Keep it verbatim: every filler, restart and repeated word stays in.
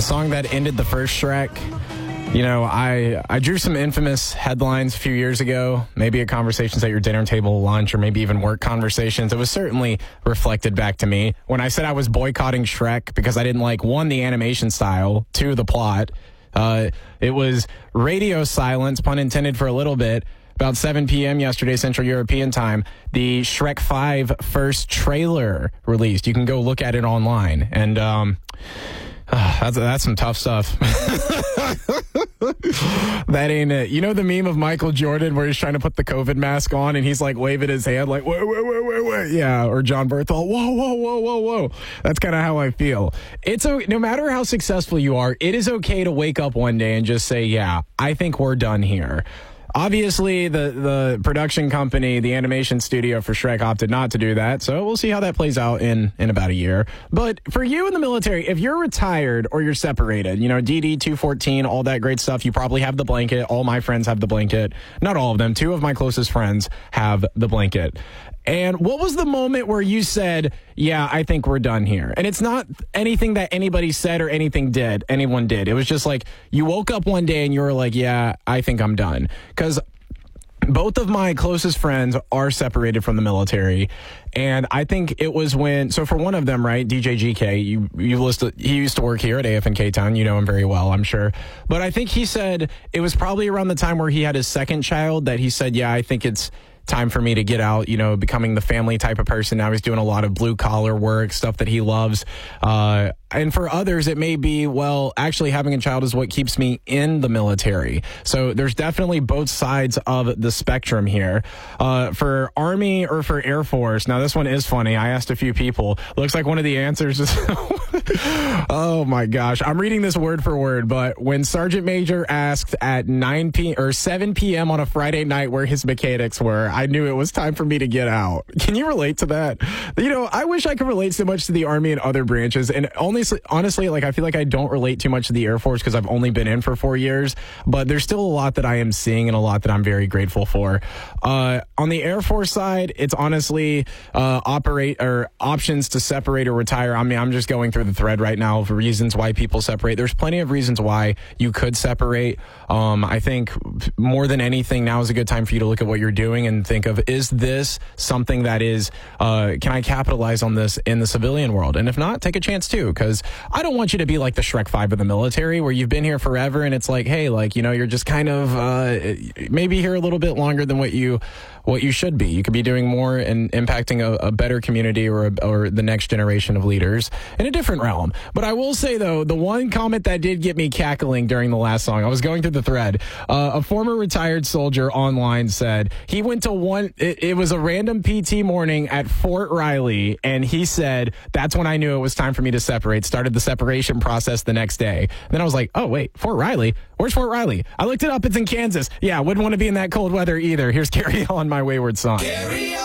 song that ended the first Shrek. You know, I I drew some infamous headlines a few years ago, maybe at conversations at your dinner table, lunch, or maybe even work conversations. It was certainly reflected back to me when I said I was boycotting Shrek because I didn't like, one, the animation style, two, the plot. Uh, it was radio silence, pun intended, for a little bit. About seven p.m. yesterday, Central European time, the Shrek five first trailer released. You can go look at it online. And um, uh, that's, that's some tough stuff. That ain't it. You know the meme of Michael Jordan where he's trying to put the COVID mask on and he's like waving his hand like, whoa, whoa, whoa, whoa, whoa. Yeah, or John Berthel, whoa, whoa, whoa, whoa, whoa. That's kind of how I feel. It's a, no matter how successful you are, it is okay to wake up one day and just say, yeah, I think we're done here. Obviously, the, the production company, the animation studio for Shrek opted not to do that, so we'll see how that plays out in, in about a year. But for you in the military, if you're retired or you're separated, you know, D D two fourteen, all that great stuff, you probably have the blanket. All my friends have the blanket. Not all of them. Two of my closest friends have the blanket. And what was the moment where you said, yeah, I think we're done here? And it's not anything that anybody said or anything did, anyone did. It was just like you woke up one day and you were like, yeah, I think I'm done. Because both of my closest friends are separated from the military. And I think it was when, so for one of them, right, D J G K, you, you listed, he used to work here at A F N K-Town. You know him very well, I'm sure. But I think he said it was probably around the time where he had his second child that he said, yeah, I think it's time for me to get out, you know, becoming the family type of person. Now he's doing a lot of blue collar work, stuff that he loves. Uh, and for others, it may be, well, actually having a child is what keeps me in the military. So there's definitely both sides of the spectrum here. Uh, for Army or for Air Force, now this one is funny. I asked a few people. Looks like one of the answers is, oh my gosh, I'm reading this word for word, but when Sergeant Major asked at nine p.m. or seven p.m. on a Friday night where his mechanics were, I knew it was time for me to get out. Can you relate to that? You know, I wish I could relate so much to the Army and other branches. And only, honestly, like, I feel like I don't relate too much to the Air Force because I've only been in for four years. But there's still a lot that I am seeing and a lot that I'm very grateful for. Uh, on the Air Force side, it's honestly uh, operate or options to separate or retire. I mean, I'm just going through the thread right now of reasons why people separate. There's plenty of reasons why you could separate. Um, I think more than anything, now is a good time for you to look at what you're doing and think of, is this something that is, uh, can I capitalize on this in the civilian world? And if not, take a chance too, because I don't want you to be like the Shrek five of the military where you've been here forever and it's like, hey, like, you know, you're just kind of uh, maybe here a little bit longer than what you what you should be. You could be doing more and impacting a, a better community or, a, or the next generation of leaders in a different realm. But I will say, though, the one comment that did get me cackling during the last song, I was going through the thread. Uh, a former retired soldier online said he went to one, it, it was a random P T morning at Fort Riley, and he said, that's when I knew it was time for me to separate. Started the separation process the next day. And then I was like, oh, wait, Fort Riley? Where's Fort Riley? I looked it up. It's in Kansas. Yeah, wouldn't want to be in that cold weather either. Here's Carry On, My Wayward Son. Carry